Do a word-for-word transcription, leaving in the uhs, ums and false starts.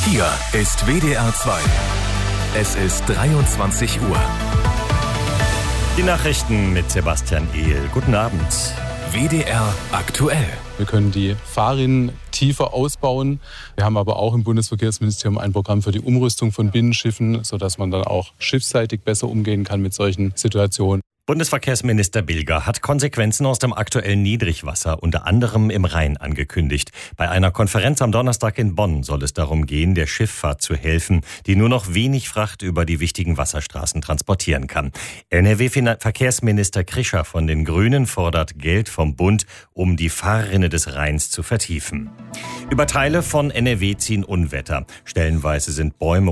Hier ist W D R zwei. Es ist dreiundzwanzig Uhr. Die Nachrichten mit Sebastian Ehl. Guten Abend. W D R aktuell. Wir können die Fahrrinnen tiefer ausbauen. Wir haben aber auch im Bundesverkehrsministerium ein Programm für die Umrüstung von Binnenschiffen, sodass man dann auch schiffsseitig besser umgehen kann mit solchen Situationen. Bundesverkehrsminister Bilger hat Konsequenzen aus dem aktuellen Niedrigwasser, unter anderem im Rhein, angekündigt. Bei einer Konferenz am Donnerstag in Bonn soll es darum gehen, der Schifffahrt zu helfen, die nur noch wenig Fracht über die wichtigen Wasserstraßen transportieren kann. N R W-Verkehrsminister Krischer von den Grünen fordert Geld vom Bund, um die Fahrrinne des Rheins zu vertiefen. Über Teile von N R W ziehen Unwetter. Stellenweise sind Bäume